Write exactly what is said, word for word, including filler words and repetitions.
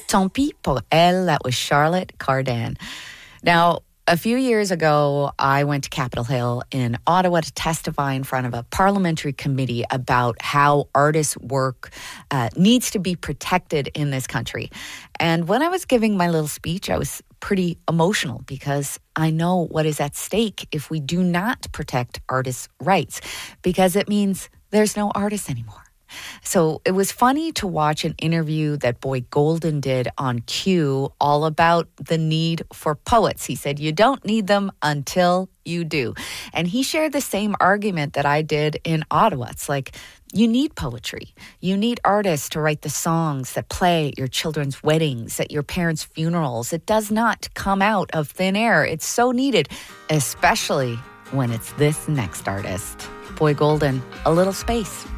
Tant pis pour elle. That was Charlotte Cardin. Now, a few years ago, I went to Capitol Hill in Ottawa to testify in front of a parliamentary committee about how artists' work uh, needs to be protected in this country. And when I was giving my little speech, I was pretty emotional because I know what is at stake if we do not protect artists' rights, because it means there's no artists anymore. So it was funny to watch an interview that Boy Golden did on Q all about the need for poets. He said, you don't need them until you do. And he shared the same argument that I did in Ottawa. It's like, you need poetry. You need artists to write the songs that play at your children's weddings, at your parents' funerals. It does not come out of thin air. It's so needed, especially when it's this next artist. Boy Golden, A Little Space.